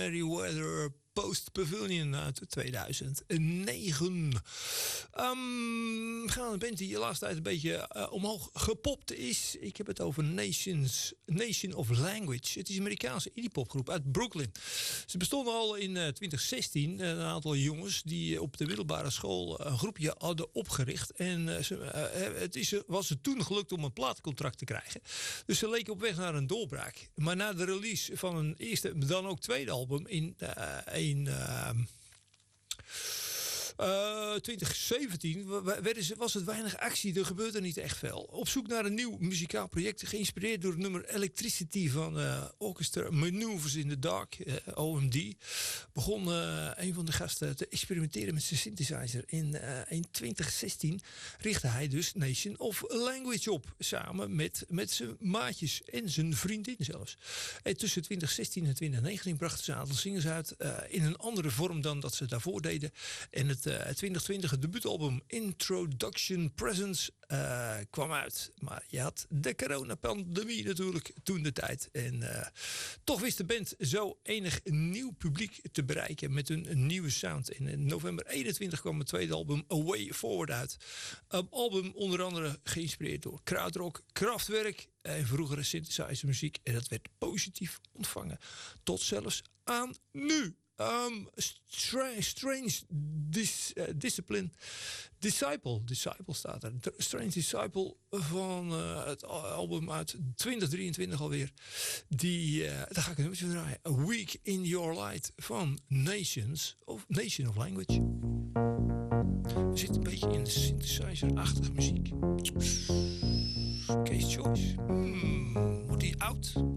Merriweather Post Pavilion uit 2009. Gaan een band die de laatste tijd een beetje omhoog gepopt is. Ik heb het over Nation of Language. Het is een Amerikaanse indie popgroep uit Brooklyn. Ze bestonden al in 2016. Een aantal jongens die op de middelbare school een groepje hadden opgericht. En was het toen gelukt om een platencontract te krijgen. Dus ze leken op weg naar een doorbraak. Maar na de release van een eerste, dan ook tweede album in 2017 was het weinig actie. Er gebeurde niet echt veel. Op zoek naar een nieuw muzikaal project. Geïnspireerd door het nummer Electricity van Orchestra Maneuvers in the Dark. OMD. Begon een van de gasten te experimenteren met zijn synthesizer. In 2016 richtte hij dus Nation of Language op. Samen met zijn maatjes en zijn vriendin zelfs. En tussen 2016 en 2019 brachten ze een aantal singles uit. In een andere vorm dan dat ze daarvoor deden. En het 2020 debuutalbum Introduction Presence kwam uit. Maar je had de coronapandemie natuurlijk toen de tijd. En toch wist de band zo enig nieuw publiek te bereiken met een nieuwe sound. En in november 21 kwam het tweede album A Way Forward uit. Een album onder andere geïnspireerd door krautrock, Kraftwerk en vroegere synthesizer muziek. En dat werd positief ontvangen. Tot zelfs aan nu. Strange Discipline. Disciple staat er. Strange Disciple van het album uit 2023 alweer. Daar ga ik een nummertje draaien. A Week in Your Light van Nation of Language. We zitten een beetje in de synthesizer-achtige muziek. Case Choice. Wordt die oud?